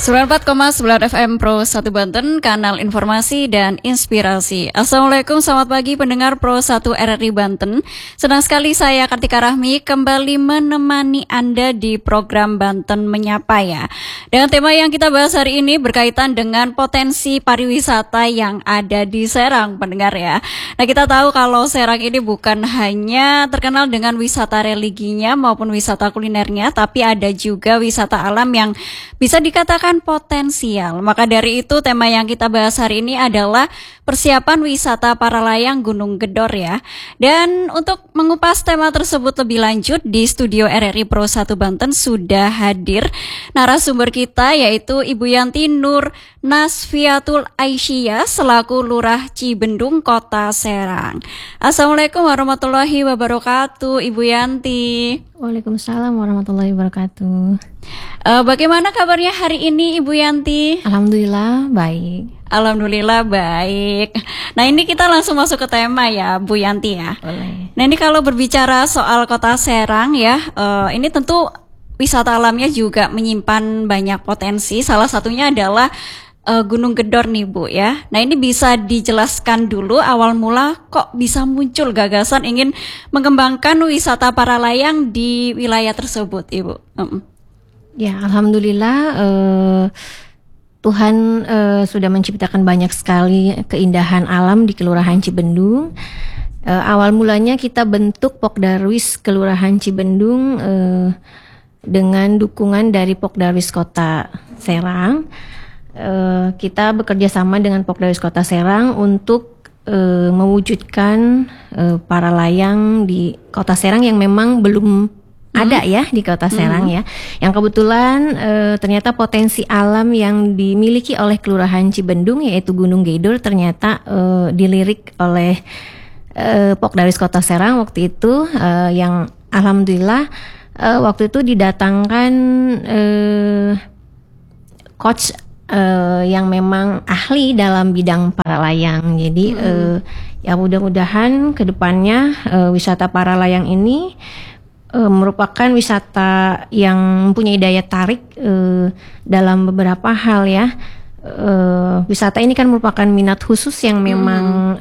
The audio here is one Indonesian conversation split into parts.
94,9 FM Pro 1 Banten, kanal informasi dan inspirasi. Assalamualaikum, selamat pagi pendengar Pro 1 RRI Banten. Senang sekali saya Kartika Rahmi kembali menemani Anda di program Banten Menyapa ya. Dengan tema yang kita bahas hari ini berkaitan dengan potensi pariwisata yang ada di Serang, pendengar ya. Nah, kita tahu kalau Serang ini bukan hanya terkenal dengan wisata religinya maupun wisata kulinernya, tapi ada juga wisata alam yang bisa dikatakan potensial. Maka dari itu tema yang kita bahas hari ini adalah persiapan wisata para layang Gunung Gedor ya. Dan untuk mengupas tema tersebut lebih lanjut di studio RRI Pro 1 Banten sudah hadir narasumber kita yaitu Ibu Yanti Nur Nasfiatul Aisyah selaku Lurah Cibendung Kota Serang. Assalamualaikum warahmatullahi wabarakatuh Ibu Yanti. Waalaikumsalam warahmatullahi wabarakatuh. Bagaimana kabarnya hari ini Ibu Yanti? Alhamdulillah baik. Alhamdulillah baik. Nah, ini kita langsung masuk ke tema ya Bu Yanti ya. Boleh. Nah, ini kalau berbicara soal Kota Serang ya, ini tentu wisata alamnya juga menyimpan banyak potensi. Salah satunya adalah Gunung Gedor nih Bu ya. Nah, ini bisa dijelaskan dulu awal mula kok bisa muncul gagasan ingin mengembangkan wisata para layang di wilayah tersebut Ibu. Ya, alhamdulillah Tuhan sudah menciptakan banyak sekali keindahan alam di Kelurahan Cibendung. Awal mulanya kita bentuk Pokdarwis Kelurahan Cibendung dengan dukungan dari Pokdarwis Kota Serang. Kita bekerja sama dengan Pokdarwis Kota Serang untuk mewujudkan para layang di Kota Serang yang memang belum ada ya di Kota Serang ya. Yang kebetulan ternyata potensi alam yang dimiliki oleh Kelurahan Cibendung yaitu Gunung Gedor ternyata dilirik oleh Pokdarwis Kota Serang waktu itu yang alhamdulillah waktu itu didatangkan coach yang memang ahli dalam bidang para layang. Jadi ya mudah-mudahan kedepannya wisata para layang ini merupakan wisata yang mempunyai daya tarik dalam beberapa hal ya. Wisata ini kan merupakan minat khusus yang memang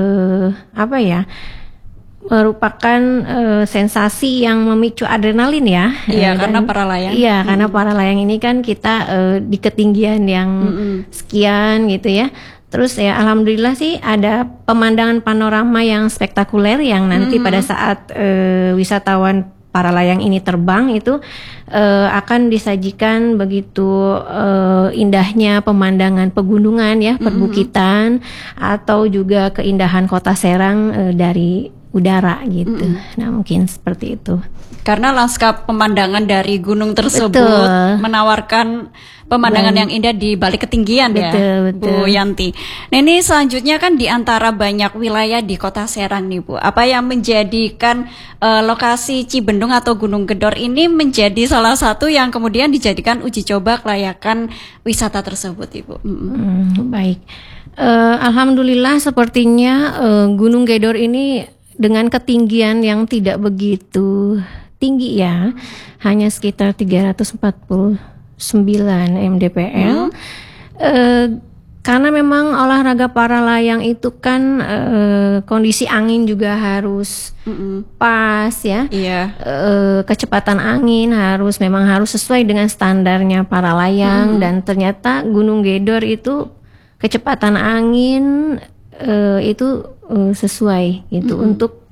merupakan sensasi yang memicu adrenalin ya. Iya, karena para layang. Iya, karena para layang ini kan kita di ketinggian yang sekian gitu ya. Terus ya alhamdulillah sih ada pemandangan panorama yang spektakuler yang nanti pada saat wisatawan para layang ini terbang itu akan disajikan begitu indahnya pemandangan pegunungan ya, perbukitan atau juga keindahan Kota Serang dari udara gitu. Nah, mungkin seperti itu. Karena lanskap pemandangan dari gunung tersebut menawarkan pemandangan yang indah di balik ketinggian ya, Bu Yanti. Nah, ini selanjutnya kan di antara banyak wilayah di Kota Serang nih Bu, apa yang menjadikan lokasi Cibendung atau Gunung Gedor ini menjadi salah satu yang kemudian dijadikan uji coba kelayakan wisata tersebut Ibu? Baik, alhamdulillah sepertinya Gunung Gedor ini dengan ketinggian yang tidak begitu tinggi ya, hanya sekitar 349 mdpl. Karena memang olahraga para layang itu kan kondisi angin juga harus pas ya. Kecepatan angin memang harus sesuai dengan standarnya para layang dan ternyata Gunung Gedor itu kecepatan angin itu sesuai gitu untuk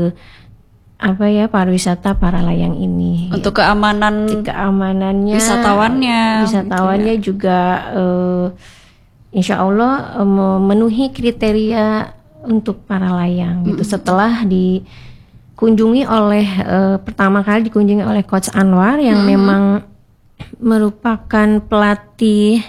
pariwisata para layang ini. Untuk keamanannya wisatawannya juga insya Allah memenuhi kriteria untuk para layang gitu. Setelah dikunjungi oleh pertama kali dikunjungi oleh Coach Anwar yang memang merupakan pelatih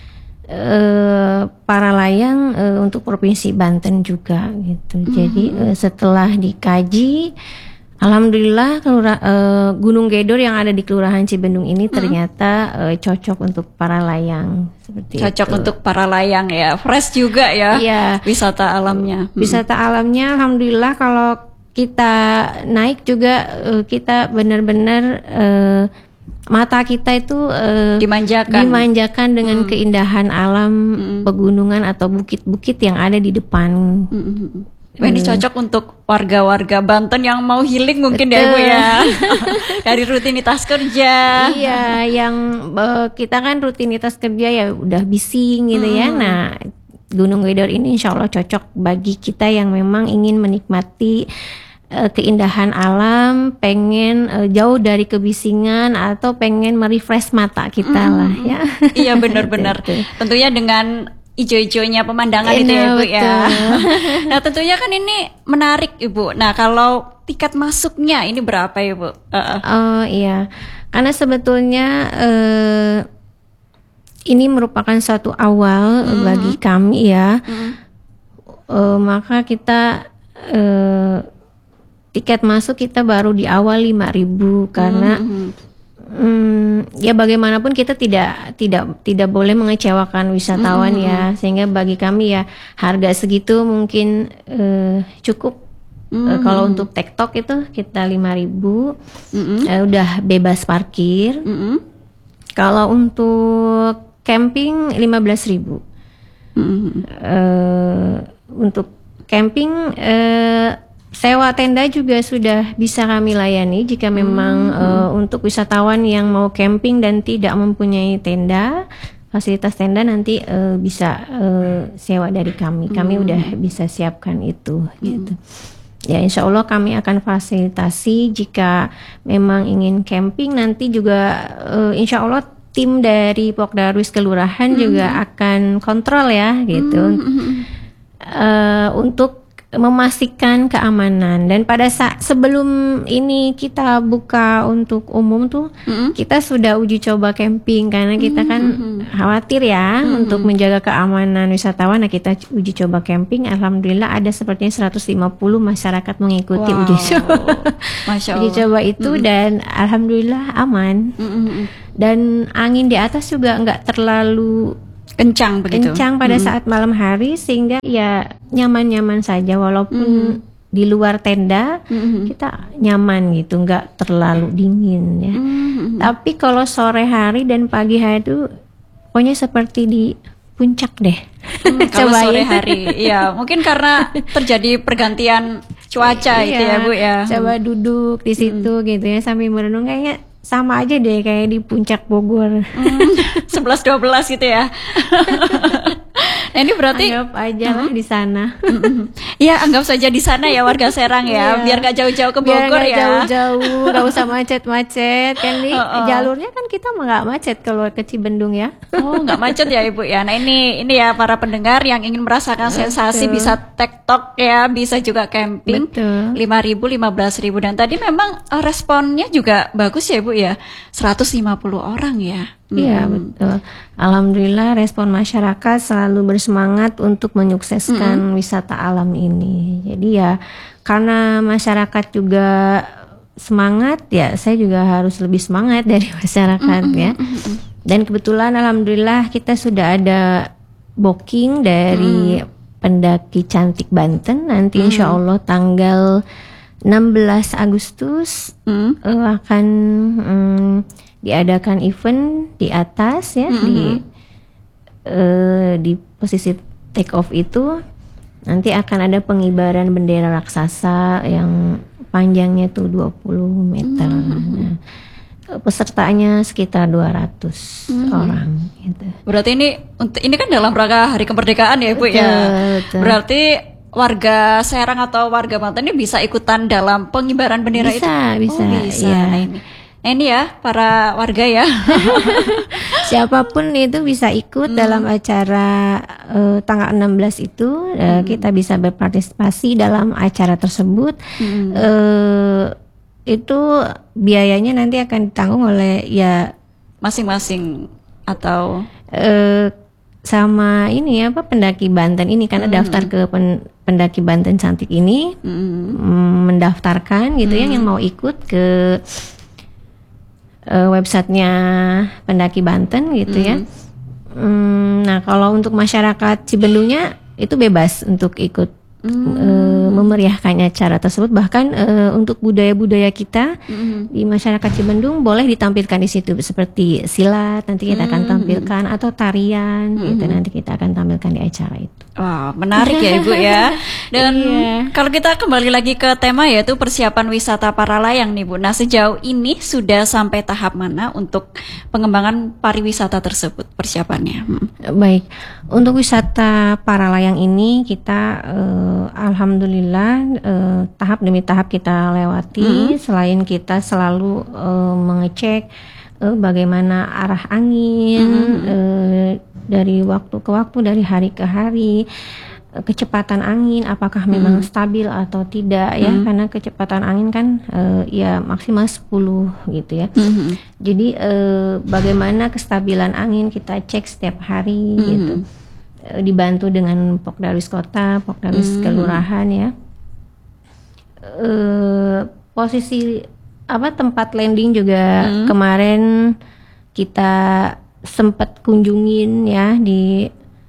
para layang untuk Provinsi Banten juga gitu. Jadi setelah dikaji, alhamdulillah Gunung Gedor yang ada di Kelurahan Cibendung ini ternyata cocok untuk para layang seperti cocok itu. Untuk para layang ya, fresh juga ya. Iya. Wisata alamnya. Wisata alamnya, alhamdulillah kalau kita naik juga kita benar-benar mata kita itu dimanjakan dengan keindahan alam pegunungan atau bukit-bukit yang ada di depan. Wah, ini cocok untuk warga-warga Banten yang mau healing mungkin ya Bu ya. Dari rutinitas kerja. Iya, yang kita kan rutinitas kerja ya udah bising gitu ya. Nah, Gunung Widor ini insya Allah cocok bagi kita yang memang ingin menikmati keindahan alam, pengen jauh dari kebisingan atau pengen merefresh mata kita lah ya. Iya benar-benar. Tentunya dengan ijo-ijonya pemandangan itu ya Bu ya. Nah tentunya kan ini menarik Ibu. Nah kalau tiket masuknya ini berapa ya Bu? Oh iya, karena sebetulnya ini merupakan suatu awal bagi kami ya. Maka kita tiket masuk kita baru di awal 5.000 karena ya bagaimanapun kita tidak boleh mengecewakan wisatawan ya, sehingga bagi kami ya harga segitu mungkin cukup. Kalau untuk TikTok itu kita 5.000 udah bebas parkir. Kalau untuk camping 15.000. Untuk camping sewa tenda juga sudah bisa kami layani jika memang untuk wisatawan yang mau camping dan tidak mempunyai tenda, fasilitas tenda nanti bisa sewa dari kami. Kami udah bisa siapkan itu gitu. Ya insya Allah kami akan fasilitasi jika memang ingin camping nanti juga insya Allah tim dari Pokdarwis Kelurahan juga akan kontrol ya gitu. Untuk memastikan keamanan. Dan pada saat sebelum ini kita buka untuk umum tuh kita sudah uji coba camping karena kita kan khawatir ya untuk menjaga keamanan wisatawan. Nah kita uji coba camping, alhamdulillah ada sepertinya 150 masyarakat mengikuti uji coba. Masya Allah. Uji coba itu dan alhamdulillah aman. Dan angin di atas juga nggak terlalu kencang begitu. Kencang pada saat malam hari sehingga ya nyaman-nyaman saja walaupun di luar tenda kita nyaman gitu, nggak terlalu dingin ya. Tapi kalau sore hari dan pagi hari itu pokoknya seperti di puncak deh. Kalau sore hari, ya mungkin karena terjadi pergantian cuaca itu ya Bu ya. Coba duduk di situ gitu ya sambil merenung kayaknya sama aja deh kayak di puncak Bogor. 11-12 gitu ya. Nah, ini berarti anggap aja lah di sana. Ya anggap saja di sana ya warga Serang ya, biar gak jauh-jauh ke Bogor biar ya. Jauh-jauh, gak usah macet-macet kan di jalurnya kan kita nggak macet kalau ke Cibendung ya. Oh nggak macet ya Ibu ya. Nah ini ya para pendengar yang ingin merasakan sensasi bisa TikTok ya, bisa juga camping. 5.000, 15.000 dan tadi memang responnya juga bagus ya Ibu ya. 150 orang ya. Iya betul. Alhamdulillah respon masyarakat selalu bersemangat untuk menyukseskan wisata alam ini. Jadi ya karena masyarakat juga semangat ya saya juga harus lebih semangat dari masyarakat ya. Dan kebetulan alhamdulillah kita sudah ada booking dari Pendaki Cantik Banten. Nanti insya Allah tanggal 16 Agustus akan diadakan event di atas ya di posisi take off itu nanti akan ada pengibaran bendera raksasa yang panjangnya tuh 20 meter. Nah, pesertanya sekitar 200 orang gitu. Berarti ini kan dalam rangka Hari Kemerdekaan ya Ibu ya. Betul. Berarti warga Serang atau warga Banten ini bisa ikutan dalam pengibaran bendera itu? Bisa. Ya. Ini ya para warga ya. Siapapun itu bisa ikut dalam acara tanggal 16 itu. Kita bisa berpartisipasi dalam acara tersebut. Itu biayanya nanti akan ditanggung oleh ya masing-masing atau sama ini apa pendaki Banten ini karena daftar ke pendaki Banten Cantik ini mendaftarkan gitu ya yang mau ikut ke websitenya pendaki Banten gitu ya. Nah kalau untuk masyarakat Cibendungnya itu bebas untuk ikut memeriahkan acara tersebut. Bahkan untuk budaya-budaya kita di masyarakat Cibendung boleh ditampilkan di situ, seperti silat nanti kita akan tampilkan, atau tarian gitu nanti kita akan tampilkan di acara itu. Wah, menarik ya Ibu ya. Dan kalau kita kembali lagi ke tema, yaitu persiapan wisata para layang nih Bu. Nah, sejauh ini sudah sampai tahap mana untuk pengembangan pariwisata tersebut persiapannya? Baik, untuk wisata para layang ini kita alhamdulillah tahap demi tahap kita lewati. Selain kita selalu mengecek bagaimana arah angin dari waktu ke waktu, dari hari ke hari, kecepatan angin apakah memang stabil atau tidak ya, karena kecepatan angin kan ya maksimal 10 gitu ya. Jadi bagaimana kestabilan angin kita cek setiap hari gitu. Dibantu dengan Pokdarwis Kota, Pokdarwis Kelurahan ya. Posisi tempat landing juga kemarin kita sempat kunjungin ya di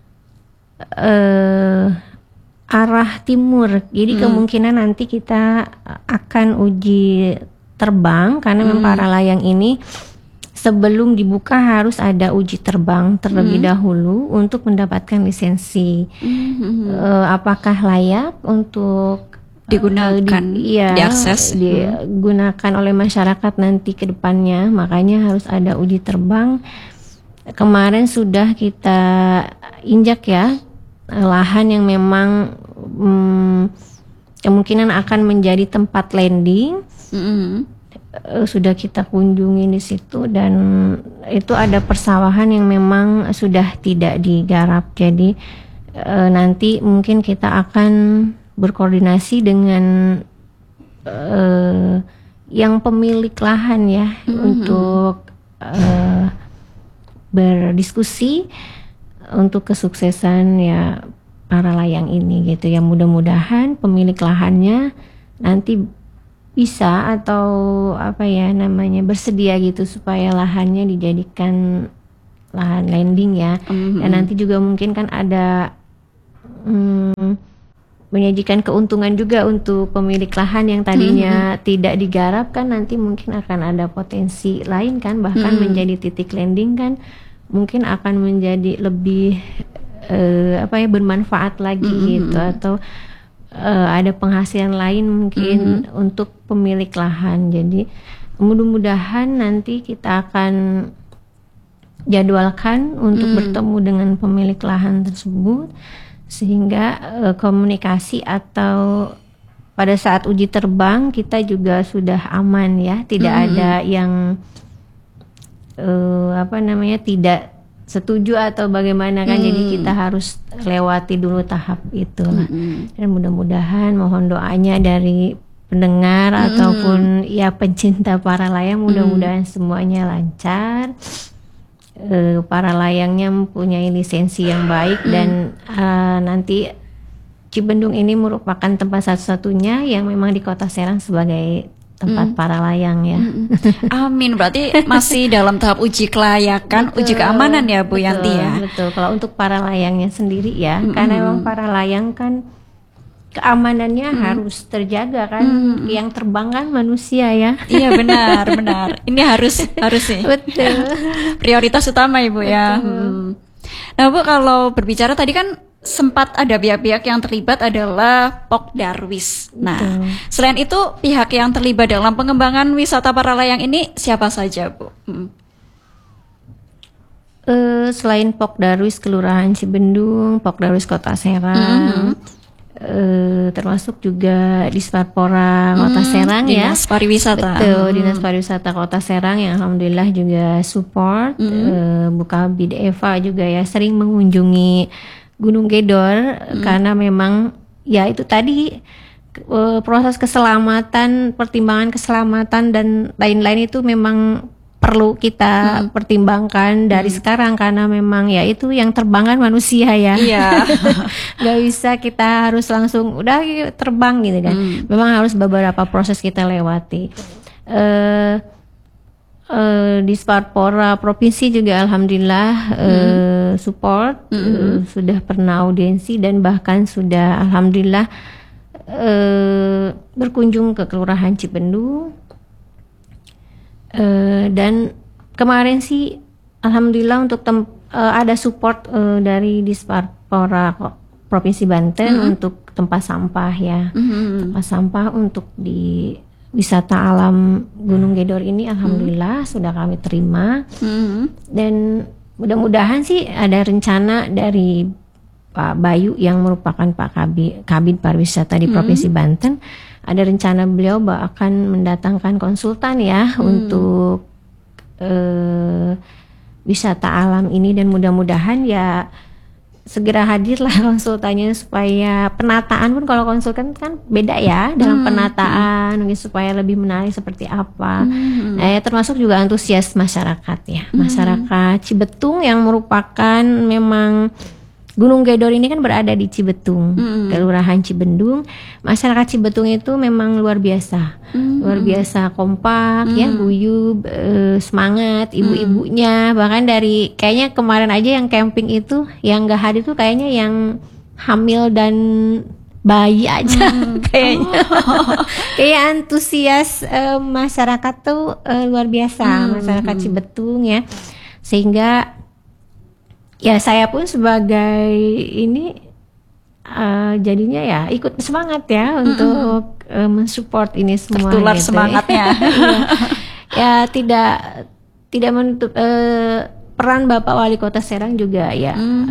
arah timur. Jadi kemungkinan nanti kita akan uji terbang, karena memang para layang ini sebelum dibuka harus ada uji terbang terlebih dahulu untuk mendapatkan lisensi. Apakah layak untuk digunakan, diakses, digunakan oleh masyarakat nanti ke depannya, makanya harus ada uji terbang. Kemarin sudah kita injak ya lahan yang memang kemungkinan akan menjadi tempat landing. Sudah kita kunjungi di situ, dan itu ada persawahan yang memang sudah tidak digarap. Jadi nanti mungkin kita akan berkoordinasi dengan yang pemilik lahan ya, untuk berdiskusi untuk kesuksesan ya para layang ini gitu ya. Mudah-mudahan pemilik lahannya nanti bisa atau bersedia gitu supaya lahannya dijadikan lahan landing ya. Dan nanti juga mungkin kan ada menyajikan keuntungan juga untuk pemilik lahan yang tadinya tidak digarap, kan nanti mungkin akan ada potensi lain kan, bahkan menjadi titik landing kan mungkin akan menjadi lebih bermanfaat lagi gitu, atau ada penghasilan lain mungkin untuk pemilik lahan. Jadi mudah-mudahan nanti kita akan jadwalkan untuk bertemu dengan pemilik lahan tersebut, sehingga komunikasi atau pada saat uji terbang kita juga sudah aman ya, tidak ada yang tidak setuju atau bagaimana kan. Jadi kita harus lewati dulu tahap itu lah. Dan mudah-mudahan, mohon doanya dari pendengar ataupun ya pencinta para layang, mudah-mudahan semuanya lancar. Para layangnya mempunyai lisensi yang baik, dan nanti Cibendung ini merupakan tempat satu-satunya yang memang di Kota Serang sebagai tempat para layang ya. Amin. Berarti masih dalam tahap uji kelayakan, uji keamanan ya Bu Yanti ya. Betul. Kalau untuk para layangnya sendiri ya, karena memang para layang kan keamanannya harus terjaga kan. Yang terbang kan manusia ya. Iya benar. Ini harus sih. Betul. Prioritas utama Ibu ya. Nah Bu, kalau berbicara tadi kan sempat ada pihak-pihak yang terlibat adalah Pokdarwis. Nah, selain itu pihak yang terlibat dalam pengembangan wisata para layang ini siapa saja Bu? Selain Pokdarwis Kelurahan Cibendung, Pokdarwis Kota Serang, termasuk juga Disparpora Kota Serang ya. Dinas Pariwisata. Betul, Dinas Pariwisata Kota Serang yang alhamdulillah juga support. Bu Kabid Eva juga ya sering mengunjungi Gunung Gedor, karena memang ya itu tadi proses keselamatan, pertimbangan keselamatan dan lain-lain itu memang perlu kita pertimbangkan dari sekarang, karena memang ya itu yang terbang kan manusia ya. Iya. Gak bisa kita harus langsung udah terbang gitu kan. Memang harus beberapa proses kita lewati. Di Disparpora Provinsi juga alhamdulillah support, sudah pernah audiensi dan bahkan sudah alhamdulillah berkunjung ke Kelurahan Cibendung, dan kemarin sih alhamdulillah untuk ada support dari Disparpora Provinsi Banten untuk tempat sampah ya, tempat sampah untuk di wisata alam Gunung Gedor ini alhamdulillah sudah kami terima, dan mudah-mudahan sih ada rencana dari Pak Bayu yang merupakan Pak Kabid Pariwisata di Provinsi Banten, ada rencana beliau akan mendatangkan konsultan ya untuk wisata alam ini, dan mudah-mudahan ya segera hadirlah konsultannya supaya penataan pun, kalau konsultan kan beda ya dalam penataan mungkin supaya lebih menarik seperti apa. Nah ya termasuk juga antusias masyarakat ya, masyarakat Cibetung yang merupakan memang Gunung Gedor ini kan berada di Cibetung, Kelurahan Cibendung. Masyarakat Cibetung itu memang luar biasa, luar biasa kompak ya, guyub, semangat, ibu-ibunya. Bahkan dari kayaknya kemarin aja yang camping itu, yang nggak hadir tuh kayaknya yang hamil dan bayi aja kayaknya. Kayak antusias masyarakat tuh luar biasa, masyarakat Cibetung ya, sehingga ya saya pun sebagai ini jadinya ya ikut semangat ya untuk mensupport ini semua. Tertular gitu, semangatnya. Ya tidak menutup peran Bapak Wali Kota Serang juga ya.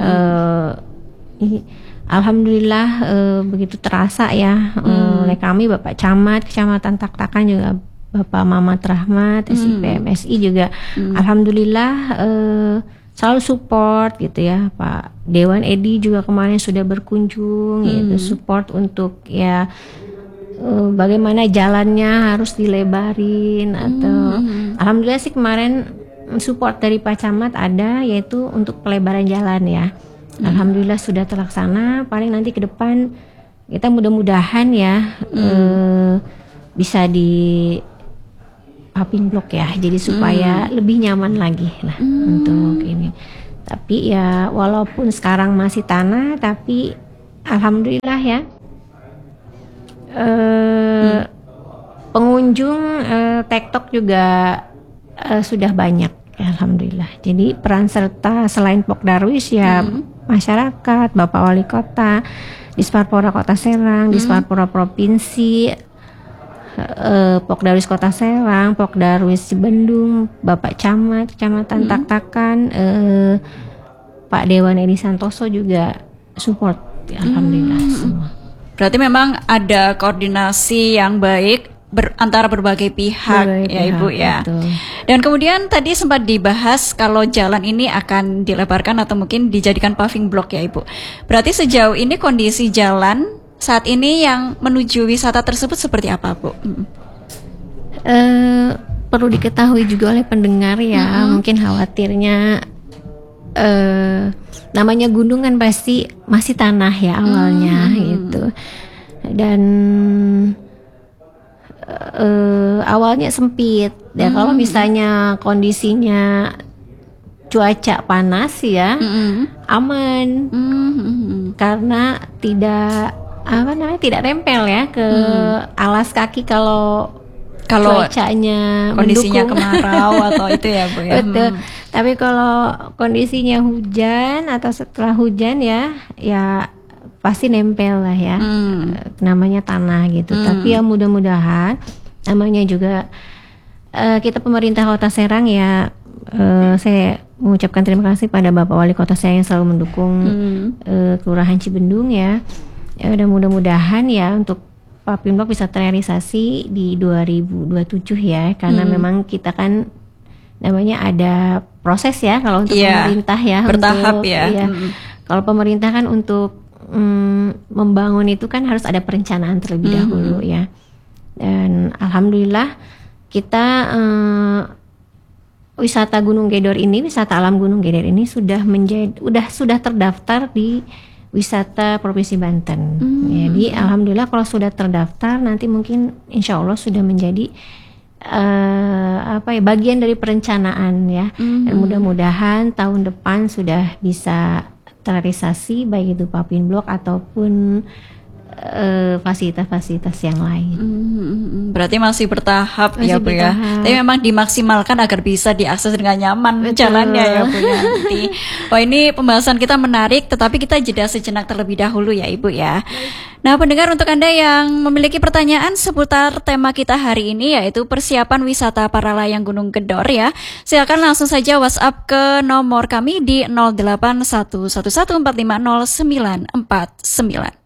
Alhamdulillah begitu terasa ya oleh kami, Bapak Camat Kecamatan Tak-Takan juga, Bapak Mamat Rahmat SIP MSI juga alhamdulillah selalu support gitu ya. Pak Dewan Edi juga kemarin sudah berkunjung gitu, support untuk ya bagaimana jalannya harus dilebarin atau alhamdulillah sih kemarin support dari Pak Camat ada, yaitu untuk pelebaran jalan ya. Alhamdulillah sudah terlaksana. Paling nanti ke depan kita mudah-mudahan ya bisa di paving block ya, jadi supaya lebih nyaman lagi lah untuk ini. Tapi ya walaupun sekarang masih tanah, tapi alhamdulillah ya pengunjung TikTok juga sudah banyak ya, alhamdulillah. Jadi peran serta selain Pokdarwis ya masyarakat, Bapak Wali Kota, Disparpora Kota Serang, Disparpora Provinsi, Pokdarwis Kota Serang, Pokdarwis Cibendung, Bapak Camat Kecamatan Tak-Takan, Pak Dewan Edi Santoso juga support, alhamdulillah semua. Berarti memang ada koordinasi yang baik antara berbagai pihak ya Ibu ya. Betul. Dan kemudian tadi sempat dibahas kalau jalan ini akan dilebarkan atau mungkin dijadikan paving block ya Ibu. Berarti sejauh ini kondisi jalan saat ini yang menuju wisata tersebut seperti apa, Bu? Perlu diketahui juga oleh pendengar ya, mungkin khawatirnya namanya gunung kan pasti masih tanah ya awalnya gitu. Dan awalnya sempit. Ya kalau misalnya kondisinya cuaca panas ya, aman. Karena tidak tidak nempel ya ke alas kaki kalau cuacanya kondisinya mendukung. kemarau atau itu ya Bu ya. Betul. Tapi kalau kondisinya hujan atau setelah hujan ya pasti nempel lah ya. Namanya tanah gitu. Tapi ya mudah-mudahan namanya juga kita pemerintah Kota Serang ya, saya mengucapkan terima kasih pada Bapak Wali Kota Serang yang selalu mendukung Kelurahan Cibendung ya. Ya udah mudah-mudahan ya untuk paving block bisa terrealisasi di 2027 ya, karena memang kita kan namanya ada proses ya kalau untuk pemerintah ya, bertahap untuk, ya. Kalau pemerintah kan untuk membangun itu kan harus ada perencanaan terlebih dahulu ya. Dan alhamdulillah kita wisata Gunung Gedor ini, wisata alam Gunung Gedor ini sudah terdaftar di wisata Provinsi Banten. Jadi alhamdulillah kalau sudah terdaftar nanti mungkin insya Allah sudah menjadi bagian dari perencanaan ya. Dan mudah-mudahan tahun depan sudah bisa terrealisasi baik itu paving block ataupun fasilitas-fasilitas yang lain. Berarti masih bertahap Masih ya Bu ya. bertahap. Tapi memang dimaksimalkan agar bisa diakses dengan nyaman Betul. jalannya ya Bu ya nanti. Wah, ini pembahasan kita menarik, tetapi kita jeda sejenak terlebih dahulu ya Ibu ya. Nah pendengar, untuk Anda yang memiliki pertanyaan seputar tema kita hari ini, yaitu persiapan wisata para layang Gunung Gedor ya, silakan langsung saja WhatsApp ke nomor kami di 081114500949.